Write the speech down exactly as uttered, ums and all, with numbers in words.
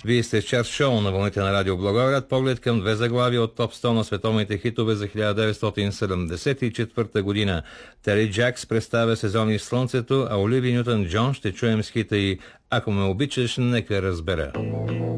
Вие сте Чарт Шоу на вълните на Радио Благоевград. Поглед към две заглавия от топ сто на световните хитове за хиляда деветстотин седемдесет и четвърта година. Тери Джакс представя Сезони в слънцето, а Оливия Нютън Джон ще чуем с хита и Ако ме обичаш, нека разбера.